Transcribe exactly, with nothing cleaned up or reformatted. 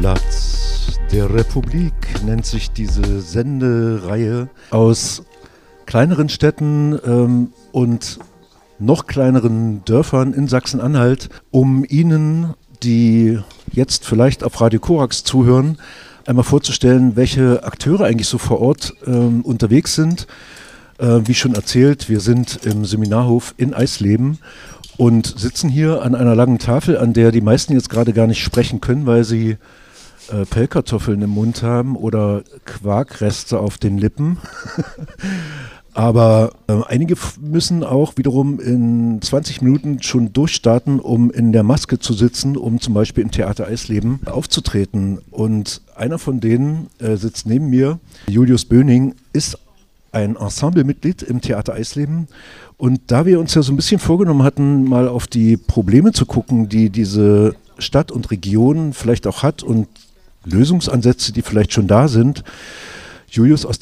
Platz der Republik nennt sich diese Sendereihe aus kleineren Städten ähm, und noch kleineren Dörfern in Sachsen-Anhalt, um Ihnen, die jetzt vielleicht auf Radio Korax zuhören, einmal vorzustellen, welche Akteure eigentlich so vor Ort ähm, unterwegs sind. Äh, wie schon erzählt, wir sind im Seminarhof in Eisleben und sitzen hier an einer langen Tafel, an der die meisten jetzt gerade gar nicht sprechen können, weil sie äh, Pellkartoffeln im Mund haben oder Quarkreste auf den Lippen. Aber äh, einige f- müssen auch wiederum in zwanzig Minuten schon durchstarten, um in der Maske zu sitzen, um zum Beispiel im Theater Eisleben aufzutreten. Und einer von denen äh, sitzt neben mir. Julius Böning ist ein Ensemblemitglied im Theater Eisleben. Und da wir uns ja so ein bisschen vorgenommen hatten, mal auf die Probleme zu gucken, die diese Stadt und Region vielleicht auch hat und Lösungsansätze, die vielleicht schon da sind, Julius, aus